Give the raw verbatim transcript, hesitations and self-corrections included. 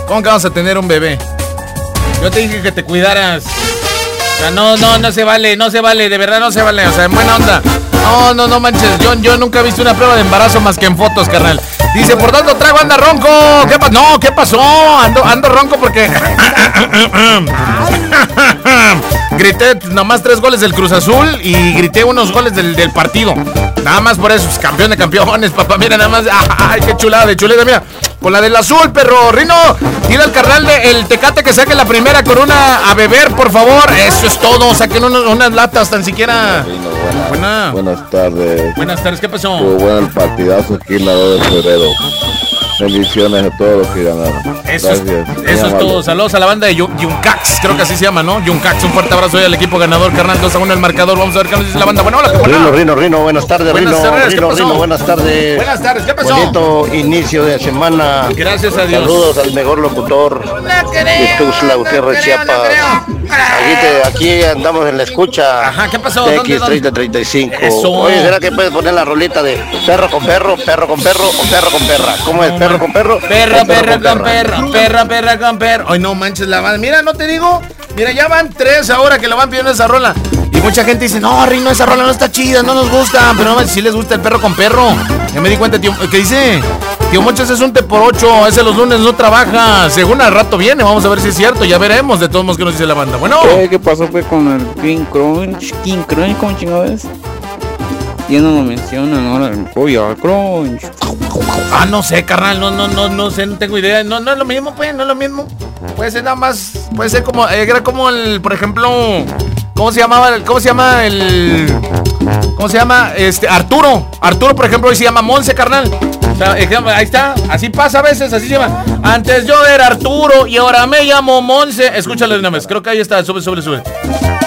¿Cómo que vamos a tener un bebé? Yo te dije que te cuidaras. O sea, no, no, no se vale, no se vale, de verdad no se vale. O sea, en buena onda. No, no, no manches. Yo, yo nunca he visto una prueba de embarazo más que en fotos, carnal. Dice, ¿por dónde traigo? Anda ronco. ¿Qué pasó? No, ¿qué pasó? Ando, ando ronco porque grité nomás tres goles del Cruz Azul y grité unos goles del, del partido. Nada más por eso, campeón de campeones, papá. Mira, nada más. Ay, qué chulada de chuleta, mira. Con la del azul, perro. Rino, dile al carnal de el Tecate que saque la primera con una a beber, por favor. Eso es todo. Saquen unos, unas latas, tan siquiera. Rino, buena, Buena. Buenas tardes. Buenas tardes, ¿qué pasó? Estuvo bueno el partidazo aquí en la dos de febrero. Bendiciones a todos los que ganaron. Eso es, Gracias. eso es todo. Saludos a la banda de Yu- Yuncax, creo que así se llama, ¿no? Yuncax, un fuerte abrazo hoy al equipo ganador, carnal. dos a uno el marcador. Vamos a ver qué nos dice la banda. Bueno, hola, qué buena. Rino, Rino, Rino, buenas tardes, Buenas Rino, tardes, ¿qué Rino, pasó? Rino, buenas tardes. Buenas tardes, ¿qué pasó? Bonito inicio de semana. Gracias a Dios. Saludos al mejor locutor de Tuxtla Gutiérrez, Chiapas. Aquí, te- aquí andamos en la escucha. Ajá, ¿qué pasó? ¿Dónde, X treinta treinta y cinco. Eso. Oye, ¿será que puedes poner la rolita de perro con perro, perro con perro o perro con perra? ¿Cómo es? ¿Perro con perro? Perro, o perro con perro, perra, perra con perro. Ay, no manches la banda. Mira, no te digo. Mira, ya van tres ahora que lo van pidiendo esa rola. Y mucha gente dice, no, Rino, esa rola no está chida, no nos gusta. Pero no, si les gusta el perro con perro. Ya me di cuenta, tío. ¿Qué dice? Tío Monchas es un te por ocho. Ese los lunes no trabaja. Según al rato viene. Vamos a ver si es cierto. Ya veremos de todos modos qué nos dice la banda. Bueno. ¿Qué, ¿Qué pasó fue con el King Crunch? King Crunch, ¿cómo chingado es? Ya no lo mencionan ahora. Oye, Crunch. Ah, no sé, carnal, no, no, no, no sé, no tengo idea. No, no es lo mismo, pues, no es lo mismo. Puede ser nada más, puede ser como, eh, era como el, por ejemplo, ¿cómo se llamaba? el- ¿Cómo se llama el, cómo se llama? Este, Arturo. Arturo, por ejemplo, hoy se llama Monse, carnal. O sea, ejemplo, ahí está, así pasa a veces, así se llama. Antes yo era Arturo y ahora me llamo Monse. Escúchale una vez, creo que ahí está, sube, sube, sube.